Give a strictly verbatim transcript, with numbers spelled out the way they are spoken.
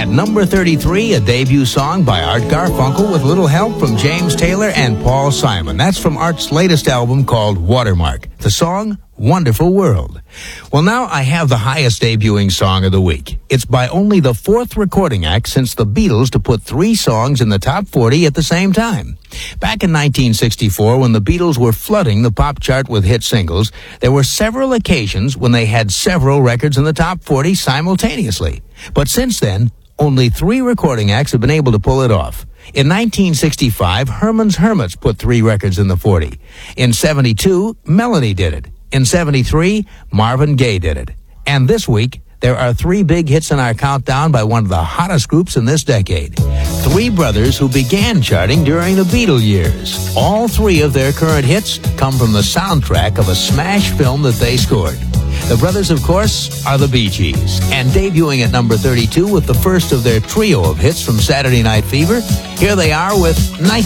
At number thirty-three, a debut song by Art Garfunkel with little help from James Taylor and Paul Simon. That's from Art's latest album called Watermark. The song, Wonderful World. Well, now I have the highest debuting song of the week. It's by only the fourth recording act since the Beatles to put three songs in the top forty at the same time. Back in nineteen sixty-four, when the Beatles were flooding the pop chart with hit singles, there were several occasions when they had several records in the top forty simultaneously. But since then, only three recording acts have been able to pull it off. In nineteen sixty-five, Herman's Hermits put three records in the forty. In seventy-two, Melanie did it. In seventy-three, Marvin Gaye did it. And this week, there are three big hits in our countdown by one of the hottest groups in this decade. Three brothers who began charting during the Beatle years. All three of their current hits come from the soundtrack of a smash film that they scored. The brothers, of course, are the Bee Gees. And debuting at number thirty-two with the first of their trio of hits from Saturday Night Fever, here they are with nineteen